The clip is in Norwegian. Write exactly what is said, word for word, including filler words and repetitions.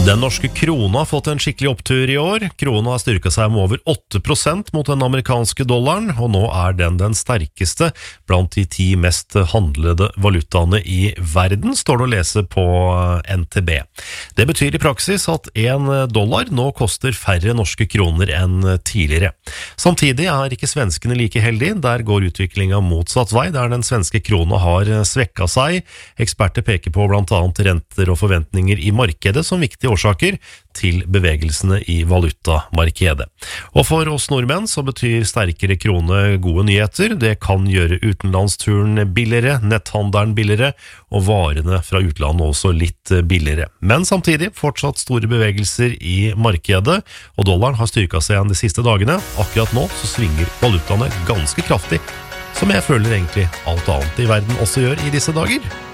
Den norske krona har fått en skikkelig opptur i år. Krona har styrket seg med over åtte prosent mot den amerikanske dollaren, og nå er den den sterkeste blant de ti mest handlede valutaene i verden, står det å lese på N T B. Det betyr i praksis at en dollar nå koster færre norske kroner enn tidligere. Samtidig er ikke svenskene like heldige. Der går utviklingen motsatt vei, der den svenske krona har svekket seg. Eksperter peker på blant annet renter og forventninger i markedet som viktige årsaker til bevegelsene i valutamarkedet. Og for oss nordmenn så betyr sterkere krone gode nyheter. Det kan gjøre utenlandsturen billigere, netthandelen billigere, og varene fra utlandet også litt billigere. Men samtidig fortsatt store bevegelser i markedet, og dollaren har styrket seg igjen de siste dagene. Akkurat nå så svinger valutaene ganske kraftig, som jeg føler egentlig alt annet i verden også gjør i disse dager.